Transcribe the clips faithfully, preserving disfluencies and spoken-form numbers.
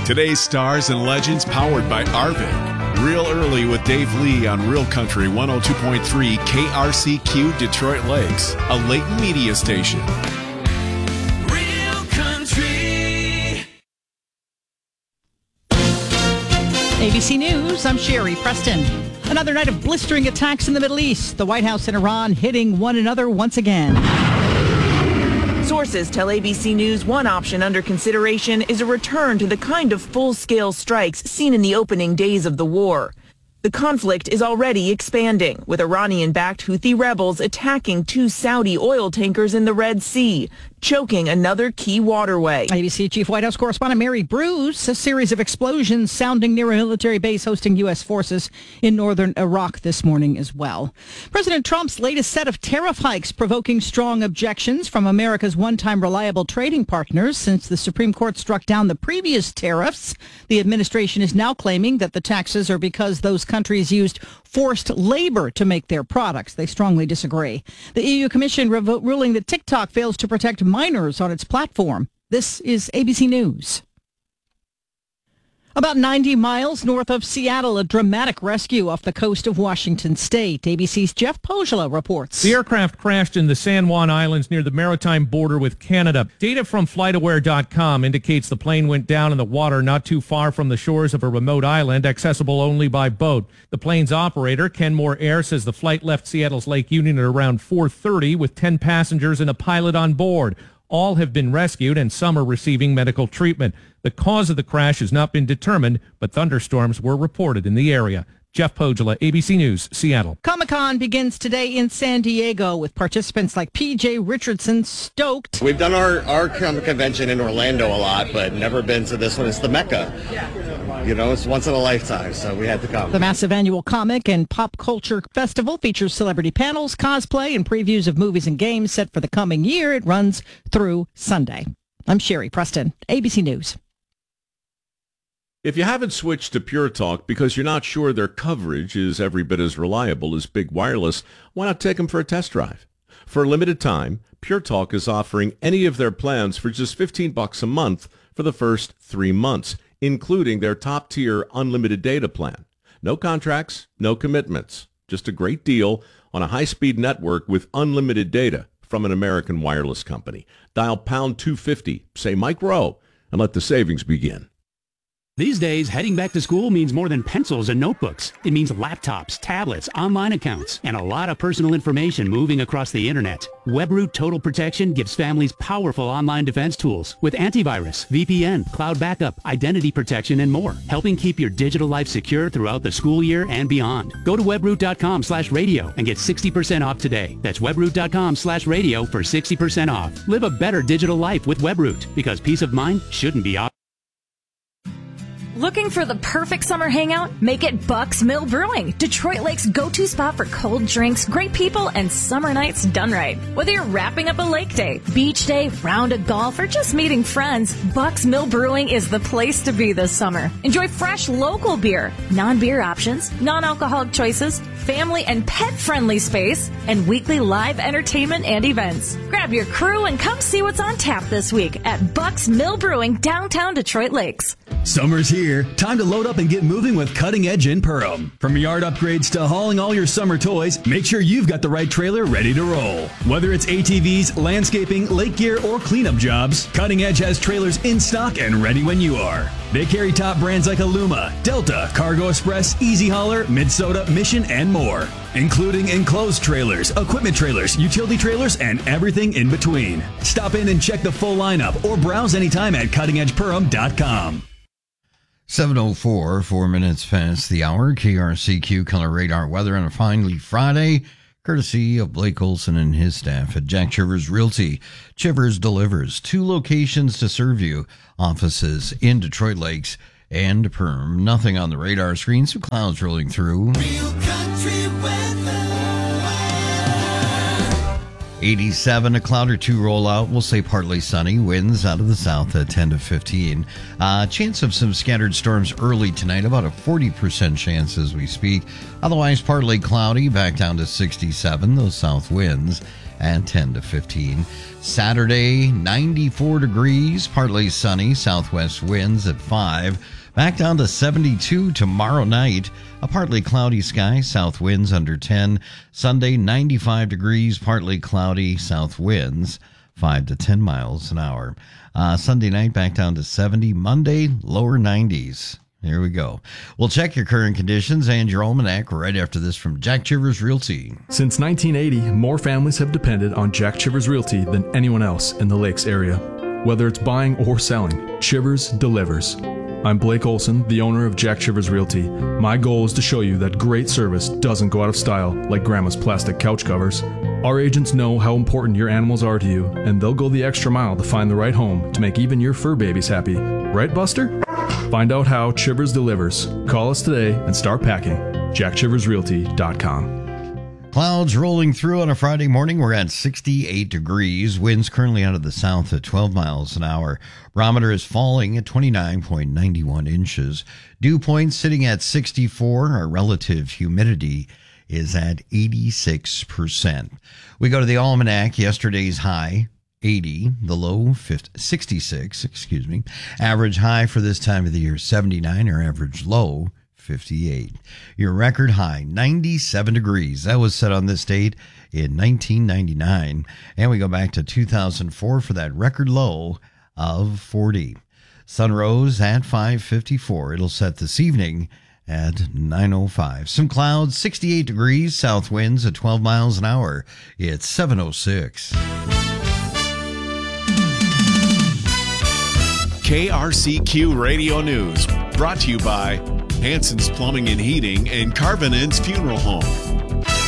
Today's stars and legends powered by Arvin. Real Early with Dave Lee on Real Country one oh two point three K R C Q Detroit Lakes, a Layton media station. Real Country. A B C News, I'm Sherry Preston. Another night of blistering attacks in the Middle East. The White House and Iran hitting one another once again. Sources tell A B C News one option under consideration is a return to the kind of full-scale strikes seen in the opening days of the war. The conflict is already expanding, with Iranian-backed Houthi rebels attacking two Saudi oil tankers in the Red Sea, choking another key waterway. A B C Chief White House Correspondent Mary Bruce. A series of explosions sounding near a military base hosting U S forces in northern Iraq this morning as well. President Trump's latest set of tariff hikes provoking strong objections from America's one-time reliable trading partners since the Supreme Court struck down the previous tariffs. The administration is now claiming that the taxes are because those countries used forced labor to make their products. They strongly disagree. The E U Commission revo- ruling that TikTok fails to protect minors on its platform. This is A B C News. About ninety miles north of Seattle, a dramatic rescue off the coast of Washington State. A B C's Jeff Pogela reports. The aircraft crashed in the San Juan Islands near the maritime border with Canada. Data from flight aware dot com indicates the plane went down in the water not too far from the shores of a remote island, accessible only by boat. The plane's operator, Kenmore Air, says the flight left Seattle's Lake Union at around four thirty with ten passengers and a pilot on board. All have been rescued and some are receiving medical treatment. The cause of the crash has not been determined, but thunderstorms were reported in the area. Jeff Pogela, A B C News, Seattle. Comic-Con begins today in San Diego with participants like P J Richardson stoked. We've done our, our comic convention in Orlando a lot, but never been to this one. It's the Mecca. You know, it's once in a lifetime, so we had to come. The massive annual comic and pop culture festival features celebrity panels, cosplay, and previews of movies and games set for the coming year. It runs through Sunday. I'm Sherry Preston, A B C News. If you haven't switched to Pure Talk because you're not sure their coverage is every bit as reliable as Big Wireless, why not take them for a test drive? For a limited time, Pure Talk is offering any of their plans for just fifteen bucks a month for the first three months, including their top-tier unlimited data plan. No contracts, no commitments. Just a great deal on a high-speed network with unlimited data from an American wireless company. Dial pound two fifty, say Mike Rowe, and let the savings begin. These days, heading back to school means more than pencils and notebooks. It means laptops, tablets, online accounts, and a lot of personal information moving across the internet. WebRoot Total Protection gives families powerful online defense tools with antivirus, V P N, cloud backup, identity protection, and more, helping keep your digital life secure throughout the school year and beyond. Go to webroot.com slash radio and get sixty percent off today. That's webroot.com slash radio for sixty percent off. Live a better digital life with WebRoot, because peace of mind shouldn't be optional. Looking for the perfect summer hangout? Make it Bucks Mill Brewing, Detroit Lake's go-to spot for cold drinks, great people, and summer nights done right. Whether you're wrapping up a lake day, beach day, round of golf, or just meeting friends, Bucks Mill Brewing is the place to be this summer. Enjoy fresh local beer, non-beer options, non-alcoholic choices, family and pet-friendly space, and weekly live entertainment and events. Grab your crew and come see what's on tap this week at Bucks Mill Brewing, downtown Detroit Lakes. Summer's here. Time to load up and get moving with Cutting Edge in Perham. From yard upgrades to hauling all your summer toys, make sure you've got the right trailer ready to roll. Whether it's A T Vs, landscaping, lake gear, or cleanup jobs, Cutting Edge has trailers in stock and ready when you are. They carry top brands like Aluma, Delta, Cargo Express, Easy Hauler, Minnesota, Mission, and more, including enclosed trailers, equipment trailers, utility trailers, and everything in between. Stop in and check the full lineup or browse anytime at cutting edge perham dot com. seven oh four, four minutes past the hour. K R C Q Color Radar weather on a finally Friday, courtesy of Blake Olson and his staff at Jack Chivers Realty. Chivers delivers two locations to serve you. Offices in Detroit Lakes and Perm. Nothing on the radar screen, some clouds rolling through. Real country weather. eighty-seven, a cloud or two roll out. We'll say partly sunny. Winds out of the south at ten to fifteen. Uh, chance of some scattered storms early tonight, about a forty percent chance as we speak. Otherwise, partly cloudy, back down to sixty-seven. Those south winds at ten to fifteen. Saturday, ninety-four degrees, partly sunny, southwest winds at five. Back down to seventy-two tomorrow night. A partly cloudy sky, south winds under ten. Sunday, ninety-five degrees, partly cloudy, south winds five to ten miles an hour. Uh, Sunday night, back down to seventy. Monday, lower nineties. There we go. We'll check your current conditions and your almanac right after this from Jack Chivers Realty. Since nineteen eighty, more families have depended on Jack Chivers Realty than anyone else in the Lakes area. Whether it's buying or selling, Chivers delivers. I'm Blake Olson, the owner of Jack Chivers Realty. My goal is to show you that great service doesn't go out of style like Grandma's plastic couch covers. Our agents know how important your animals are to you, and they'll go the extra mile to find the right home to make even your fur babies happy. Right, Buster? Find out how Chivers delivers. Call us today and start packing. jack chivers realty dot com. Clouds rolling through on a Friday morning. We're at sixty-eight degrees. Winds currently out of the south at twelve miles an hour. Barometer is falling at twenty-nine point nine one inches. Dew point sitting at sixty-four. Our relative humidity is at eighty-six percent. We go to the almanac. Yesterday's high, eighty. The low, sixty-six, excuse me. Average high for this time of the year, seventy-nine. Our average low, fifty-eight. Your record high, ninety-seven degrees. That was set on this date in nineteen ninety-nine. And we go back to two thousand four for that record low of forty. Sun rose at five fifty-four. It'll set this evening at nine oh five. Some clouds, sixty-eight degrees. South winds at twelve miles an hour. It's seven oh six. K R C Q Radio News, brought to you by Hanson's Plumbing and Heating and Carvinen's Funeral Home.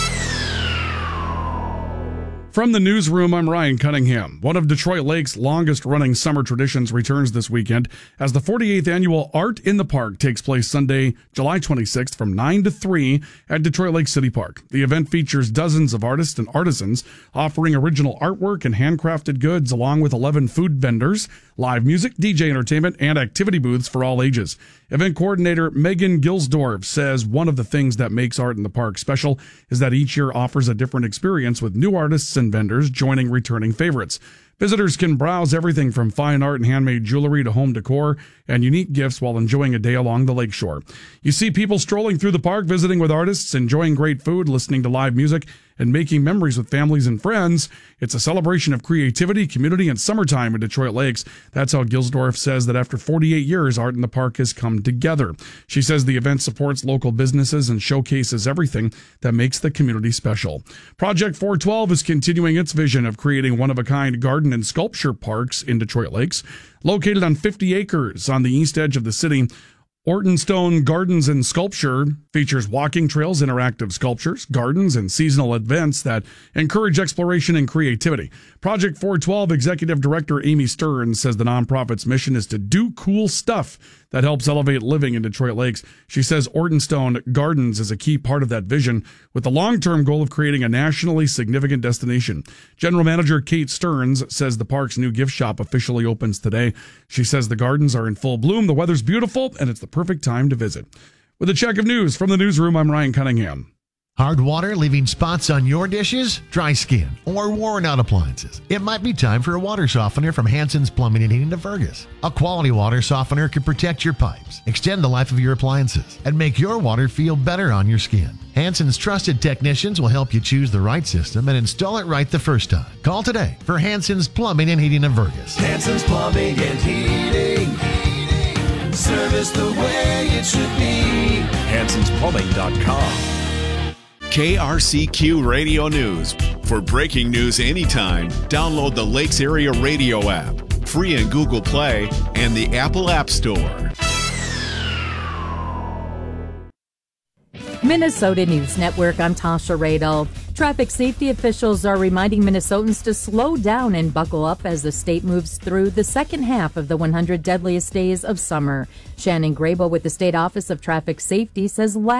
From the newsroom, I'm Ryan Cunningham. One of Detroit Lake's longest-running summer traditions returns this weekend as the forty-eighth annual Art in the Park takes place Sunday, July twenty-sixth from nine to three at Detroit Lake City Park. The event features dozens of artists and artisans offering original artwork and handcrafted goods along with eleven food vendors, live music, D J entertainment, and activity booths for all ages. Event coordinator Megan Gilsdorf says one of the things that makes Art in the Park special is that each year offers a different experience with new artists and vendors joining returning favorites. Visitors can browse everything from fine art and handmade jewelry to home decor and unique gifts while enjoying a day along the lakeshore. You see people strolling through the park, visiting with artists, enjoying great food, listening to live music, and making memories with families and friends. It's a celebration of creativity, community, and summertime in Detroit Lakes. That's how Gilsdorf says that after forty-eight years, Art in the Park has come together. She says the event supports local businesses and showcases everything that makes the community special. Project four twelve is continuing its vision of creating one-of-a-kind garden and sculpture parks in Detroit Lakes. Located on fifty acres on the east edge of the city, Ortonstone Gardens and Sculpture features walking trails, interactive sculptures, gardens, and seasonal events that encourage exploration and creativity. Project four twelve Executive Director Amy Stearns says the nonprofit's mission is to do cool stuff that helps elevate living in Detroit Lakes. She says Ortonstone Gardens is a key part of that vision, with the long-term goal of creating a nationally significant destination. General Manager Kate Stearns says the park's new gift shop officially opens today. She says the gardens are in full bloom, the weather's beautiful, and it's the perfect time to visit. With a check of news from the newsroom, I'm Ryan Cunningham. Hard water leaving spots on your dishes, dry skin, or worn out appliances? It might be time for a water softener from Hanson's Plumbing and Heating of Fergus. A quality water softener can protect your pipes, extend the life of your appliances, and make your water feel better on your skin. Hanson's trusted technicians will help you choose the right system and install it right the first time. Call today for Hanson's Plumbing and Heating of Fergus. Hanson's Plumbing and Heating. Service the way it should be. Hansons Plumbing dot com. K R C Q Radio News. For breaking news anytime, download the Lakes Area Radio app, free in Google Play and the Apple App Store. Minnesota News Network, I'm Tasha Radel. Traffic safety officials are reminding Minnesotans to slow down and buckle up as the state moves through the second half of the one hundred deadliest days of summer. Shannon Grable with the State Office of Traffic Safety says last